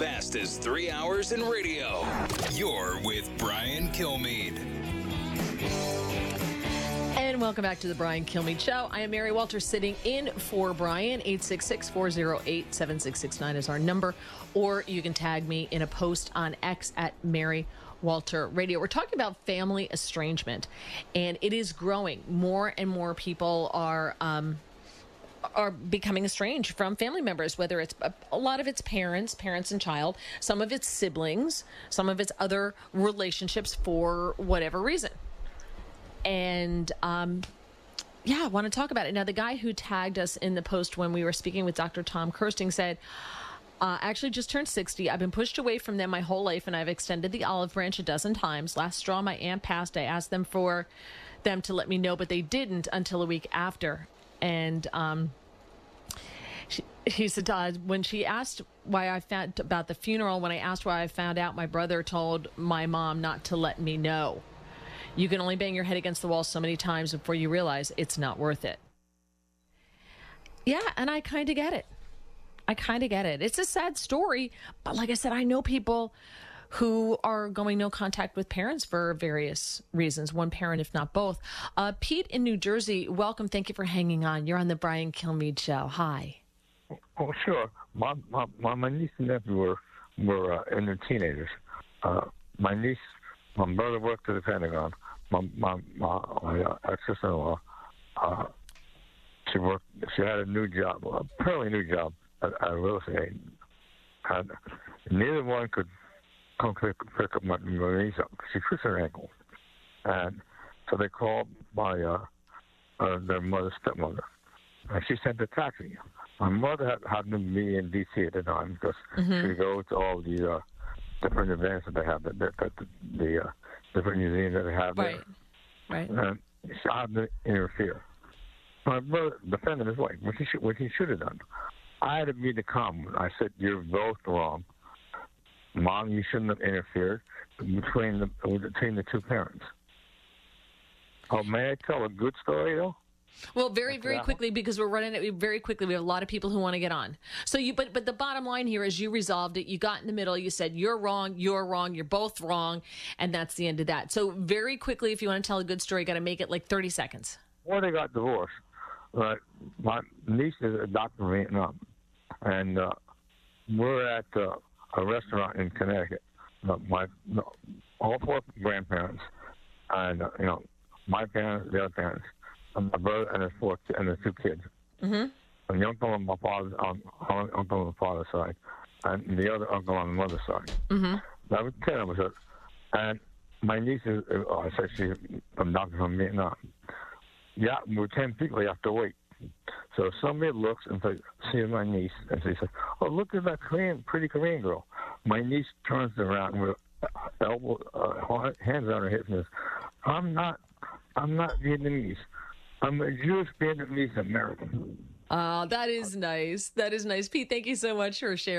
fastest 3 hours in radio. You're with Brian Kilmeade. And welcome back to the Brian Kilmeade Show. I am Mary Walter sitting in for Brian. 866-408-7669 is our number. Or you can tag me in a post on X at Mary Walter Radio. We're talking about family estrangement, and it is growing. More and more people are becoming estranged from family members, whether it's a lot of it's parents and child, some of it's siblings, some of it's other relationships for whatever reason. And I want to talk about it. Now, the guy who tagged us in the post when we were speaking with Dr. Tom Kirsting said, I actually just turned 60. I've been pushed away from them my whole life, and I've extended the olive branch a dozen times. Last straw, my aunt passed. I asked them for them to let me know, but they didn't until a week after. And he said, when she asked why I found about the funeral, when I asked why I found out, my brother told my mom not to let me know. You can only bang your head against the wall so many times before you realize it's not worth it. Yeah, and I kind of get it. It's a sad story, but like I said, I know people who are going no contact with parents for various reasons, one parent, if not both. Pete in New Jersey, welcome. Thank you for hanging on. You're on the Brian Kilmeade Show. Hi. Oh, sure. My niece and nephew were in their teenagers. My niece, my brother worked at the Pentagon. My ex-sister-in-law, she had a new job, a fairly new job at real estate. And neither one could come pick up my niece up. She twisted her ankle. And so they called their mother's stepmother. And she sent a taxi. My mother happened to be in D.C. at the time because she goes to all the different events that they have, the different museums that they have there. Right. And she had to interfere. My brother defended his wife, which he should have done. I had to be the calm one. I said, "You're both wrong. Mom, you shouldn't have interfered between the two parents." Oh, may I tell a good story, though? Well, very quickly, because we're running it very quickly. We have a lot of people who want to get on. So but the bottom line here is you resolved it. You got in the middle. You said, you're wrong, you're both wrong. And that's the end of that. So very quickly, if you want to tell a good story, you got to make it like 30 seconds. Before they got divorced, my niece is a doctor in Vietnam. And we're at a restaurant in Connecticut. All four grandparents, and my parents, their parents, and my brother and the two kids. Mm-hmm. And the uncle on my father's uncle on the father's side, and the other uncle on the mother's side. Mm-hmm. That was 10 of us. And my niece is, I said she's a doctor from Vietnam. Yeah, we're 10 people. You have to wait. So somebody looks and sees my niece, and she says, "Oh, look at that pretty Korean girl." My niece turns around with hands on her hips and says, I'm not Vietnamese. I'm a Jewish Vietnamese American." That is nice. Pete, thank you so much for sharing.